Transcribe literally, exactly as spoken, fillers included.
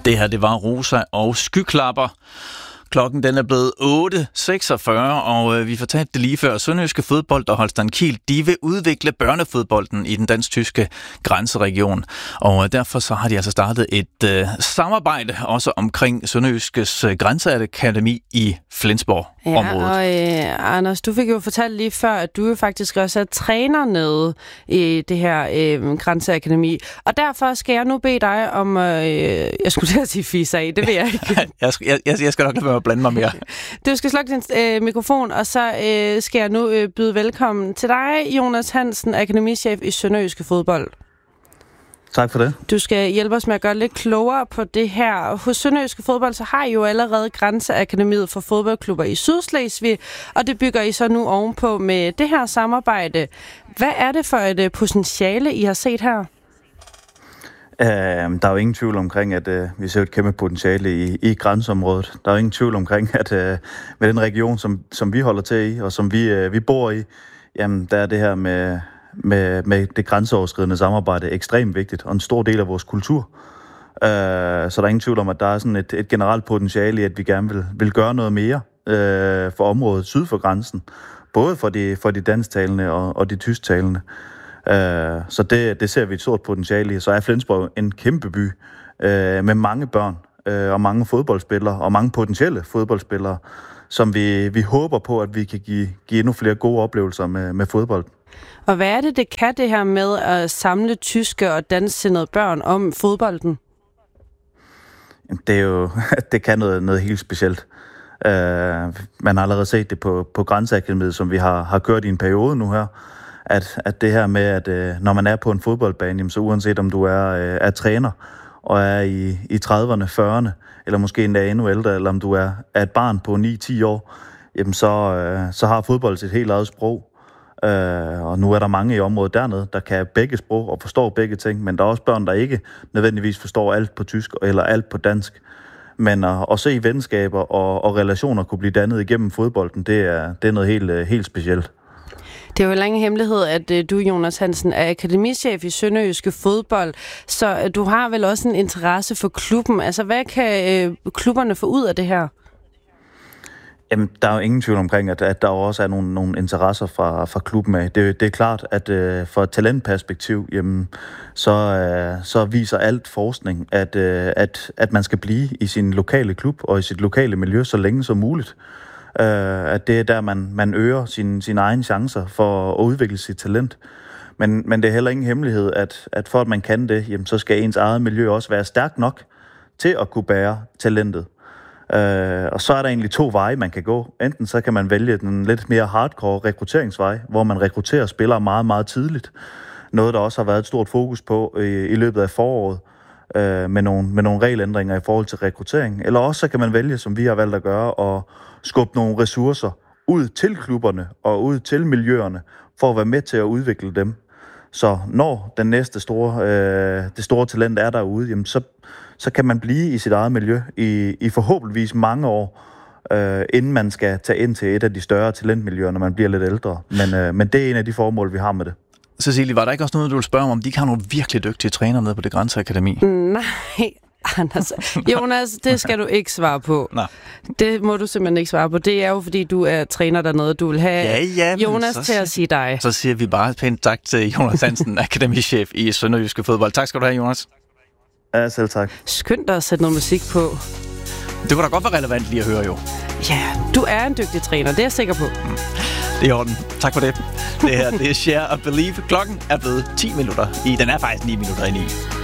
Det her, det var Rosa og Skyklapper. Klokken den er blevet otte seksogfyrre, og øh, vi fortalte det lige før. Sønderjyske Fodbold og Holstein Kiel, de vil udvikle børnefodbolden i den dansk-tyske grænseregion. Og øh, derfor så har de altså startet et øh, samarbejde også omkring Sønderjyskes øh, grænseakademi i Flensborg-området. Ja, og øh, Anders, du fik jo fortalt lige før, at du jo faktisk også er træner nede i det her øh, grænseakademi. Og derfor skal jeg nu bede dig om, øh, jeg skulle til at sige fisse af, det vil jeg ikke. jeg, jeg, jeg skal nok lade være at blande mig mere. Du skal slukke din øh, mikrofon, og så øh, skal jeg nu øh, byde velkommen til dig, Jonas Hansen, akademichef i Sønderjyske Fodbold. Tak for det. Du skal hjælpe os med at gøre lidt klogere på det her. Hos Sønderjyske Fodbold, så har I jo allerede Grænseakademiet for fodboldklubber i Sydslesvig, og det bygger I så nu ovenpå med det her samarbejde. Hvad er det for et potentiale, I har set her? Uh, der er jo ingen tvivl omkring, at uh, vi ser et kæmpe potentiale i, i grænseområdet. Der er jo ingen tvivl omkring, at uh, med den region, som, som vi holder til i, og som vi, uh, vi bor i, jamen, der er det her med, med, med det grænseoverskridende samarbejde ekstremt vigtigt, og en stor del af vores kultur. Uh, så der er ingen tvivl om, at der er sådan et, et generelt potentiale i, at vi gerne vil, vil gøre noget mere uh, for området syd for grænsen. Både for de, for de dansktalende og, og de tysktalende. Uh, så det, det ser vi et stort potentiale i. Så er Flensborg en kæmpe by uh, med mange børn uh, og mange fodboldspillere og mange potentielle fodboldspillere, som vi, vi håber på, at vi kan give, give endnu flere gode oplevelser med, med fodbold. Og hvad er det, det kan det her med at samle tyske og dansksindede børn om fodbolden? Det er jo, det kan noget, noget helt specielt. Uh, man har allerede set det på, på Grænseakademiet, som vi har, har kørt i en periode nu her. At, at det her med, at øh, når man er på en fodboldbane, jamen, så uanset om du er, øh, er træner og er i, i trediverne, fyrrerne, eller måske endda endnu ældre, eller om du er, er et barn på ni til ti år, jamen så, øh, så har fodbold sit helt eget sprog. Øh, og nu er der mange i området dernede, der kan begge sprog og forstår begge ting, men der er også børn, der ikke nødvendigvis forstår alt på tysk eller alt på dansk. Men at, at se venskaber og, og relationer kunne blive dannet igennem fodbolden, det er, det er noget helt, helt specielt. Det er jo heller ingen hemmelighed, at uh, du, Jonas Hansen, er akademichef i Sønderjyske Fodbold, så uh, du har vel også en interesse for klubben. Altså, hvad kan uh, klubberne få ud af det her? Jamen, der er jo ingen tvivl omkring, at, at der også er nogle, nogle interesser fra, fra klubben af. Det, det er klart, at uh, fra et talentperspektiv, jamen, så, uh, så viser alt forskning, at, uh, at, at man skal blive i sin lokale klub og i sit lokale miljø så længe som muligt. Uh, at det er der, man, man øger sine sin egne chancer for at udvikle sit talent. Men, men det er heller ingen hemmelighed, at, at for at man kan det, jamen, så skal ens eget miljø også være stærkt nok til at kunne bære talentet. Uh, og så er der egentlig to veje, man kan gå. Enten så kan man vælge den lidt mere hardcore rekrutteringsvej, hvor man rekrutterer spillere meget, meget tidligt. Noget, der også har været et stort fokus på i, i løbet af foråret, uh, med, nogle, med nogle regelændringer i forhold til rekruttering. Eller også så kan man vælge, som vi har valgt at gøre, og skubbe nogle ressourcer ud til klubberne og ud til miljøerne, for at være med til at udvikle dem. Så når den næste store, øh, det store talent er derude, jamen så, så kan man blive i sit eget miljø i, i forhåbentligvis mange år, øh, inden man skal tage ind til et af de større talentmiljøer, når man bliver lidt ældre. Men, øh, men det er en af de formål, vi har med det. Cecilie, var der ikke også noget, du ville spørge om, om de ikke har nogle virkelig dygtige trænere nede på det Grænseakademi? Nej, Anders. Jonas, det skal du ikke svare på. Nej. Det må du simpelthen ikke svare på. Det er jo, fordi du er træner dernede. Du vil have ja, ja, Jonas til at sige dig. Så siger vi bare pænt tak til Jonas Hansen, akademichef i Sønderjyske Fodbold. Tak skal du have, Jonas. Ja, selv tak. Skynd dig at sætte noget musik på. Det kunne da godt være relevant lige at høre, jo. Ja, du er en dygtig træner, det er jeg sikker på. Mm. Det er i orden. Tak for det. Det her, det er Share og Believe. Klokken er blevet ti minutter i. Den er faktisk ni minutter i ni.